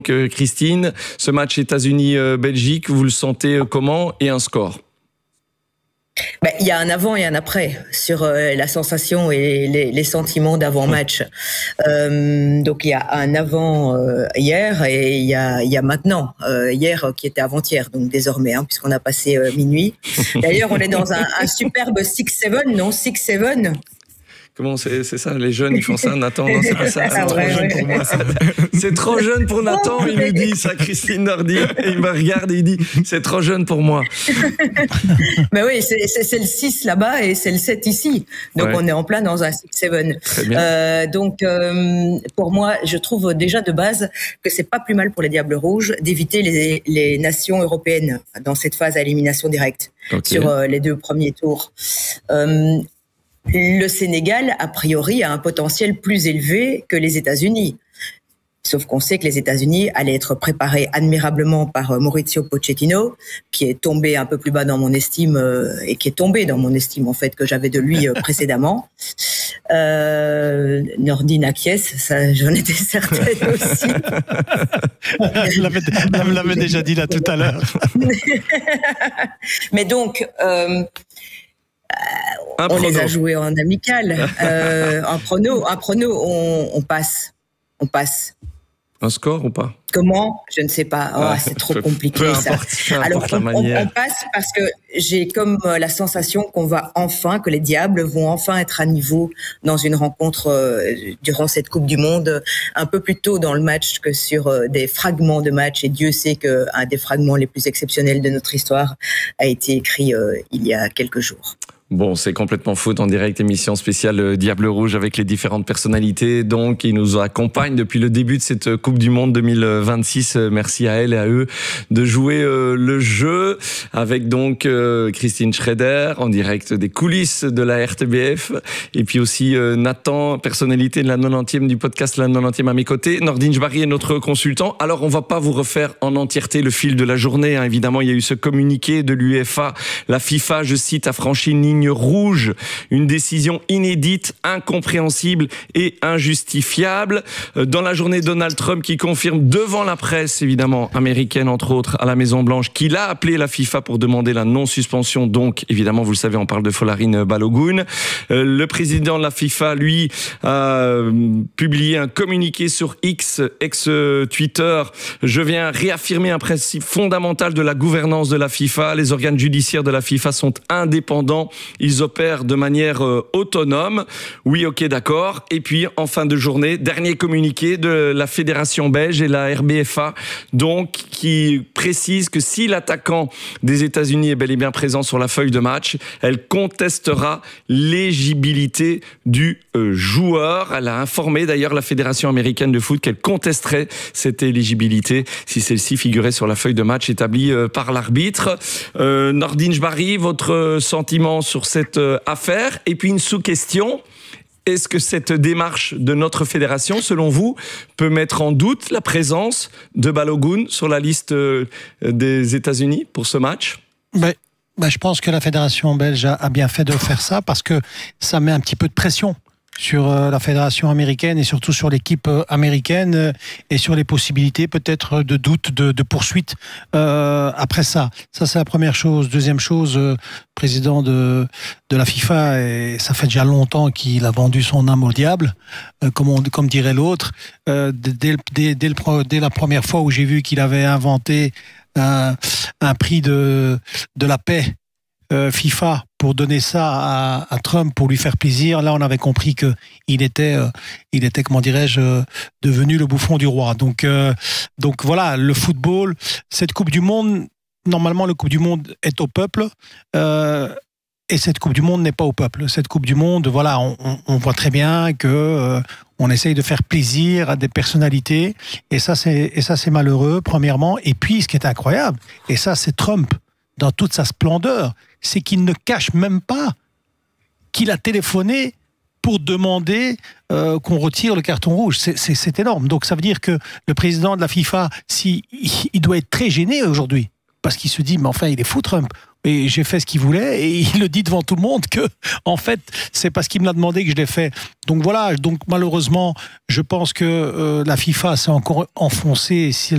Christine, ce match États-Unis-Belgique, vous le sentez comment et un score? Il y a un avant et un après sur la sensation et les sentiments d'avant-match. Donc il y a un avant hier et il y a maintenant. Hier qui était avant-hier, donc désormais, puisqu'on a passé minuit. D'ailleurs, on est dans un superbe 6-7, non 6-7. Comment c'est ça, les jeunes ils font ça, Nathan? Non, c'est pas ça. C'est trop jeune pour moi. C'est trop jeune pour Nathan, il nous dit ça, Christine Nordin. Il me regarde et il dit c'est trop jeune pour moi. Mais oui, c'est le 6 là-bas et c'est le 7 ici. Donc on est en plein dans un 6-7. Très bien. Donc pour moi, je trouve déjà de base que c'est pas plus mal pour les Diables Rouges d'éviter les nations européennes dans cette phase à élimination directe sur les 2 premiers tours. Le Sénégal, a priori, a un potentiel plus élevé que les États-Unis. Sauf qu'on sait que les États-Unis allaient être préparés admirablement par Mauricio Pochettino, qui est tombé un peu plus bas dans mon estime, et qui est tombé dans mon estime, en fait, que j'avais de lui précédemment. Nordine acquiesce, ça, j'en étais certaine aussi. Elle l'avait déjà dit là tout à l'heure. Mais donc... on les a joués en amical, en prono, on passe. Un score ou pas? Comment? Je ne sais pas. C'est trop compliqué ça. Alors on passe parce que j'ai comme la sensation que les Diables vont enfin être à niveau dans une rencontre durant cette Coupe du Monde, un peu plus tôt dans le match que sur des fragments de match. Et Dieu sait qu'un des fragments les plus exceptionnels de notre histoire a été écrit il y a quelques jours. Bon, c'est complètement foot en direct, émission spéciale Diable Rouge avec les différentes personnalités donc qui nous accompagnent depuis le début de cette Coupe du Monde 2026. Merci à elles et à eux de jouer le jeu avec donc Christine Schrader en direct des coulisses de la RTBF et puis aussi Nathan, personnalité de la 90e du podcast La 90e à mes côtés. Nordine Jbari est notre consultant. Alors on va pas vous refaire en entièreté le fil de la journée. Évidemment, il y a eu ce communiqué de l'UEFA. La FIFA, je cite, a franchi une ligne rouge, une décision inédite, incompréhensible et injustifiable. Dans la journée, Donald Trump qui confirme devant la presse, évidemment, américaine, entre autres, à la Maison-Blanche, qu'il a appelé la FIFA pour demander la non-suspension. Donc, évidemment, vous le savez, on parle de Folarin Balogun. Le président de la FIFA, lui, a publié un communiqué sur X, ex-Twitter. Je viens réaffirmer un principe fondamental de la gouvernance de la FIFA. Les organes judiciaires de la FIFA sont indépendants. Ils opèrent de manière autonome. Oui, ok, d'accord. Et puis, en fin de journée, dernier communiqué de la Fédération belge et la RBFA, donc, qui précise que si l'attaquant des États-Unis est bel et bien présent sur la feuille de match, elle contestera l'éligibilité du joueur. Elle a informé d'ailleurs la Fédération américaine de foot qu'elle contesterait cette éligibilité si celle-ci figurait sur la feuille de match établie par l'arbitre. Nordine Jbari, votre sentiment sur cette affaire? Et puis une sous-question, est-ce que cette démarche de notre fédération, selon vous, peut mettre en doute la présence de Balogun sur la liste des États-Unis pour ce match? Je pense que la fédération belge a bien fait de faire ça parce que ça met un petit peu de pression sur la fédération américaine et surtout sur l'équipe américaine et sur les possibilités peut-être de doute, de poursuite après ça. Ça, c'est la première chose. Deuxième chose, président de la FIFA, et ça fait déjà longtemps qu'il a vendu son âme au diable, comme dirait l'autre. Dès la première fois où j'ai vu qu'il avait inventé un prix de la paix FIFA pour donner ça à Trump pour lui faire plaisir. Là, on avait compris que il était, comment dirais-je, devenu le bouffon du roi. Donc voilà, le football, cette Coupe du Monde, normalement, la Coupe du Monde est au peuple. Et cette Coupe du Monde n'est pas au peuple. Cette Coupe du Monde, voilà, on voit très bien que on essaye de faire plaisir à des personnalités. Et ça, c'est malheureux, premièrement. Et puis, ce qui est incroyable, et ça, c'est Trump, dans toute sa splendeur, c'est qu'il ne cache même pas qu'il a téléphoné pour demander qu'on retire le carton rouge. C'est énorme. Donc ça veut dire que le président de la FIFA, il doit être très gêné aujourd'hui, parce qu'il se dit, mais enfin, il est fou Trump. et j'ai fait ce qu'il voulait, et il le dit devant tout le monde que, en fait, c'est parce qu'il me l'a demandé que je l'ai fait. Donc voilà, donc malheureusement, je pense que la FIFA s'est encore enfoncée. Si